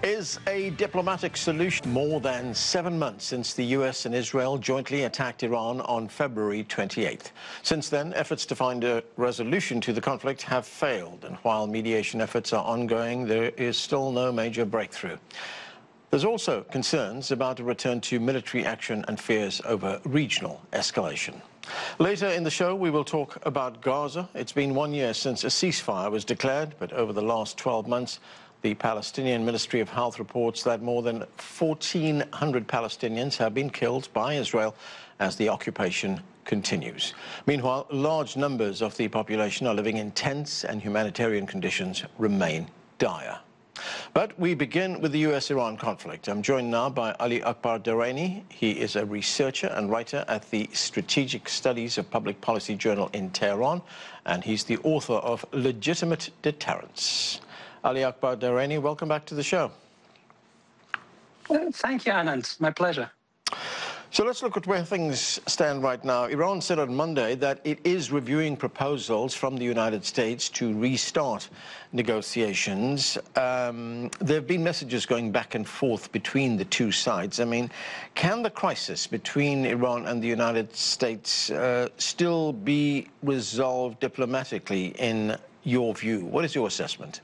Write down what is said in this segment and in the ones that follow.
Is a diplomatic solution more than 7 months since the US and Israel jointly attacked Iran on February 28th. Since then, efforts to find a resolution to the conflict have failed, and while mediation efforts are ongoing, there is still no major breakthrough. There's also concerns about a return to military action and fears over regional escalation. Later in the show, we will talk about Gaza. It's been 1 year since a ceasefire was declared, but over the last 12 months, the Palestinian Ministry of Health reports that more than 1,400 Palestinians have been killed by Israel as the occupation continues. Meanwhile, large numbers of the population are living in tents and humanitarian conditions remain dire. But we begin with the US-Iran conflict. I'm joined now by Ali Akbar Deraini. He is a researcher and writer at the Strategic Studies of Public Policy Journal in Tehran, and he's the author of Legitimate Deterrence. Ali Akbar Deraini, welcome back to the show. Thank you, Anand. My pleasure. So let's look at where things stand right now. Iran said on Monday that it is reviewing proposals from the United States to restart negotiations. There have been messages going back and forth between the two sides. I mean, can the crisis between Iran and the United States still be resolved diplomatically in your view? What is your assessment?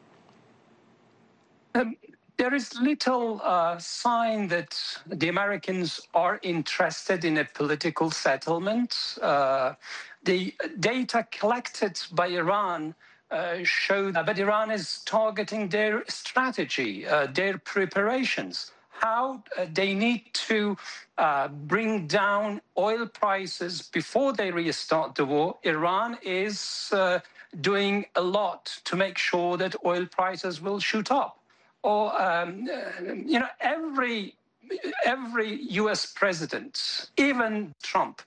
There is little sign that the Americans are interested in a political settlement. The data collected by Iran show that Iran is targeting their strategy, their preparations, how they need to bring down oil prices before they restart the war. Iran is doing a lot to make sure that oil prices will shoot up. Or, every U.S. president, even Trump,